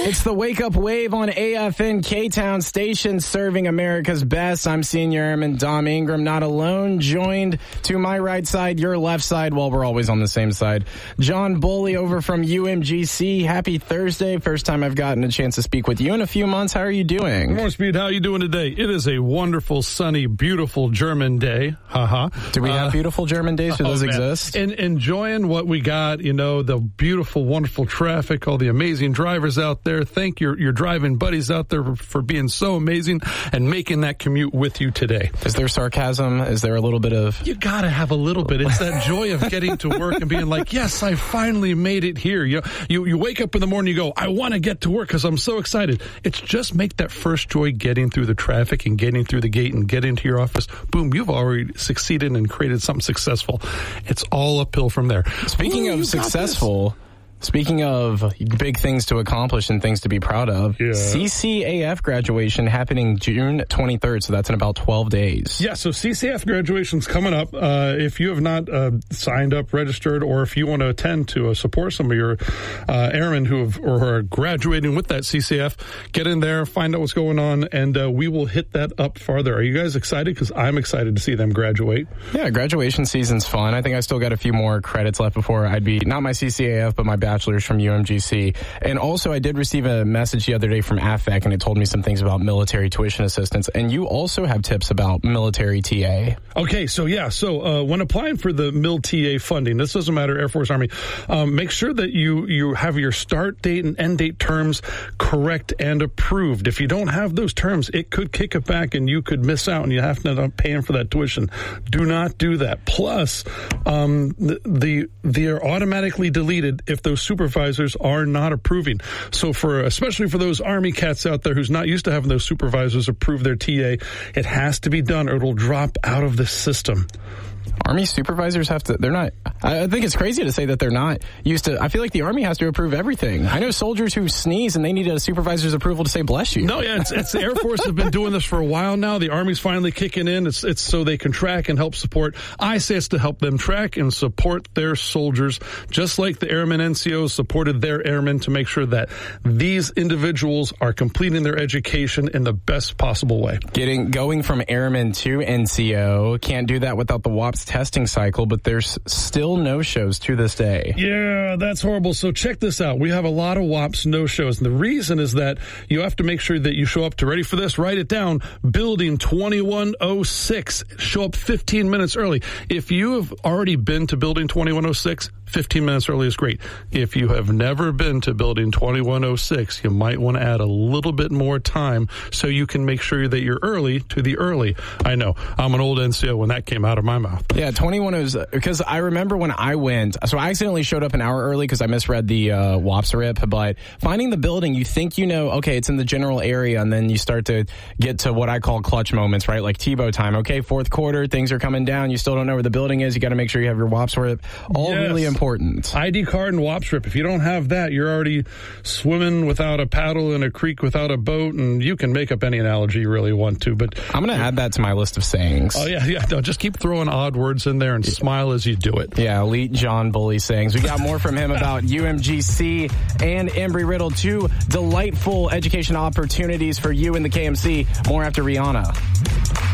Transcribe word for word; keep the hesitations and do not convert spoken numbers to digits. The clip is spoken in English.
It's the Wake Up Wave on A F N K-Town station serving America's best. I'm Senior Airman Dom Ingram, not alone, joined to my right side, your left side. Well, we're always on the same side. John Bully over from U M G C. Happy Thursday. First time I've gotten a chance to speak with you in a few months. How are you doing? Good morning, Speed. How are you doing today? It is a wonderful, sunny, beautiful German day. Haha. Do we have uh, beautiful German days? Do oh, those man. exist? And enjoying what we got, you know, the beautiful, wonderful traffic, all the amazing drivers out there. Thank your, your driving buddies out there for being so amazing and making that commute with you today. Is there sarcasm? Is there a little bit of... You gotta have a little bit. It's that joy of getting to work and being like, yes, I finally made it here. You, you, you wake up in the morning, you go, I want to get to work because I'm so excited. It's just make that first joy getting through the traffic and getting through the gate and getting to your office. Boom, you've already succeeded and created something successful. It's all uphill from there. Speaking Ooh, of successful... Speaking of big things to accomplish and things to be proud of, yeah. C C A F graduation happening June twenty-third, so that's in about twelve days. Yeah, so C C A F graduation's coming up. Uh, if you have not uh, signed up, registered, or if you want to attend to uh, support some of your uh, airmen who have, or who are graduating with that C C A F, get in there, find out what's going on, and uh, we will hit that up farther. Are you guys excited? Because I'm excited to see them graduate. Yeah, graduation season's fun. I think I still got a few more credits left before I'd be, not my C C A F, but my bachelor's from U M G C. And also I did receive a message the other day from A F A C, and it told me some things about military tuition assistance. And you also have tips about military T A. Okay, so yeah, so uh, when applying for the Mil T A funding, this doesn't matter, Air Force, Army, um, make sure that you, you have your start date and end date terms correct and approved. If you don't have those terms, it could kick it back and you could miss out and you have to end up paying for that tuition. Do not do that. Plus, um, the, the they are automatically deleted if those supervisors are not approving. So for, especially for those Army cats out there who's not used to having those supervisors approve their T A, it has to be done or it'll drop out of the system. Army supervisors have to, they're not, I think it's crazy to say that they're not used to, I feel like the Army has to approve everything. I know soldiers who sneeze and they need a supervisor's approval to say bless you. No, yeah, it's, it's the Air Force have been doing this for a while now. The Army's finally kicking in. It's, it's so they can track and help support. I say it's to help them track and support their soldiers, just like the Airmen N C Os supported their airmen to make sure that these individuals are completing their education in the best possible way. Getting, going from airman to N C O, can't do that without the W A P S testing cycle, but there's still no-shows to this day. Yeah, that's horrible. So check this out. We have a lot of W A P S no-shows, and the reason is that you have to make sure that you show up to, ready for this, write it down, Building twenty-one oh six. Show up fifteen minutes early. If you have already been to Building twenty-one oh six, fifteen minutes early is great. If you have never been to Building twenty-one oh six, you might want to add a little bit more time so you can make sure that you're early to the early. I know, I'm an old N C O when that came out of my mouth. Yeah, twenty-one is, because I remember when I went, so I accidentally showed up an hour early because I misread the uh, W A P S R I P, but finding the building, you think you know, okay, it's in the general area, and then you start to get to what I call clutch moments, right? Like Tebow time. Okay, fourth quarter, things are coming down, you still don't know where the building is, you got to make sure you have your W A P S R I P. All yes. really important. I D card and W A P S R I P. If you don't have that, you're already swimming without a paddle in a creek without a boat, and you can make up any analogy you really want to. But I'm going to add that to my list of sayings. Oh, yeah, yeah. No, just keep throwing odd words in there and smile as you do it. Yeah, elite John Bully sayings. We got more from him about U M G C and Embry-Riddle, two delightful education opportunities for you in the K M C. More after Rihanna.